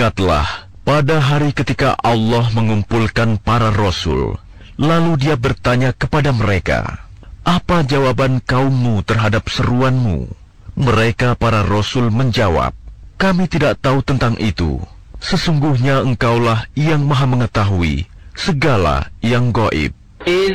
Ingatlah, pada hari ketika Allah mengumpulkan para rasul, lalu Dia bertanya kepada mereka, "Apa jawaban kaummu terhadap seruanmu?" Mereka para rasul menjawab, "Kami tidak tahu tentang itu. Sesungguhnya Engkaulah yang Maha Mengetahui segala yang gaib."